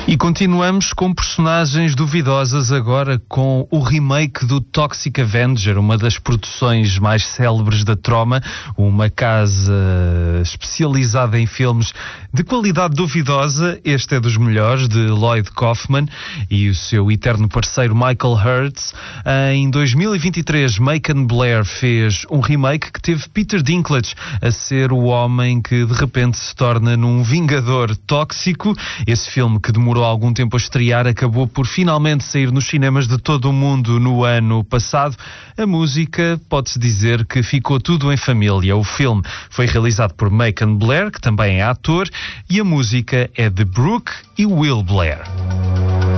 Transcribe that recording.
E continuamos com personagens duvidosas agora com o remake do Toxic Avenger, uma das produções mais célebres da Troma, uma casa especializada em filmes de qualidade duvidosa. Este é dos melhores, de Lloyd Kaufman e o seu eterno parceiro Michael Hurst. Em 2023, Macon Blair fez um remake que teve Peter Dinklage a ser o homem que de repente se torna num vingador tóxico. Esse filme, que demorou algum tempo a estrear, acabou por finalmente sair nos cinemas de todo o mundo no ano passado. A música, pode-se dizer que ficou tudo em família. O filme foi realizado por Macon Blair, que também é ator, e a música é de Brooke e Will Blair.